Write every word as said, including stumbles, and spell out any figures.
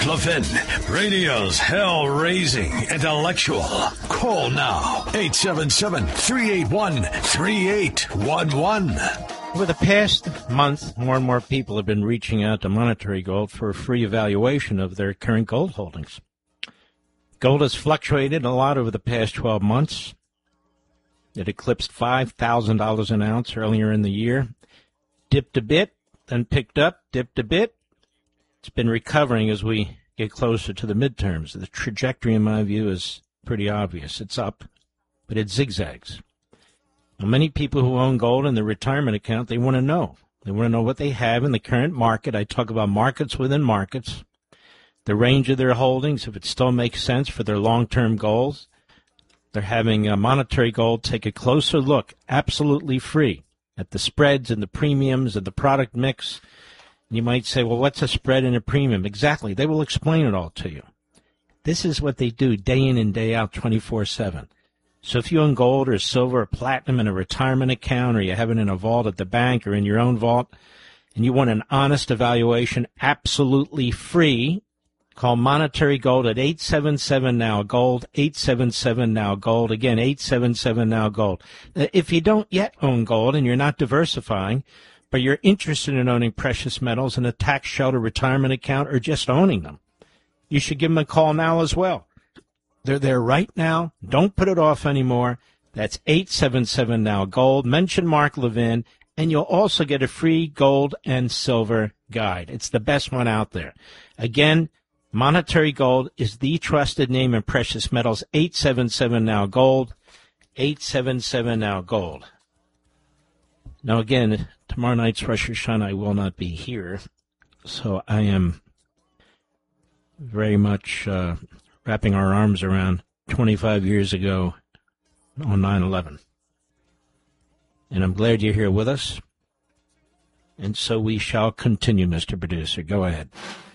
Mark Levin, radio's hell-raising intellectual. Call now, eight seven seven, three eight one, three eight one one. Over the past month, more and more people have been reaching out to Monetary Gold for a free evaluation of their current gold holdings. Gold has fluctuated a lot over the past twelve months. It eclipsed five thousand dollars an ounce earlier in the year, dipped a bit, then picked up, dipped a bit. It's been recovering as we get closer to the midterms. The trajectory, in my view, is pretty obvious. It's up, but it zigzags. Now, many people who own gold in their retirement account, they want to know. They want to know what they have in the current market. I talk about markets within markets, the range of their holdings, if it still makes sense for their long-term goals. They're having a Monetary Gold take a closer look, absolutely free, at the spreads and the premiums and the product mix. You might say, well, what's a spread and a premium? Exactly. They will explain it all to you. This is what they do day in and day out, twenty-four seven. So if you own gold or silver or platinum in a retirement account, or you have it in a vault at the bank or in your own vault, and you want an honest evaluation absolutely free, call Monetary Gold at eight seven seven now gold, eight seven seven now gold. Again, eight seven seven now gold. If you don't yet own gold and you're not diversifying, but you're interested in owning precious metals in a tax shelter retirement account or just owning them, you should give them a call now as well. They're there right now. Don't put it off anymore. That's eight seven seven now gold. Mention Mark Levin, and you'll also get a free gold and silver guide. It's the best one out there. Again, Monetary Gold is the trusted name in precious metals. eight seven seven now gold. eight seven seven now gold. Now, again, tomorrow night's Rosh Hashanah, I will not be here, so I am very much uh, wrapping our arms around twenty-five years ago on nine eleven. And I'm glad you're here with us, and so we shall continue, Mister Producer. Go ahead.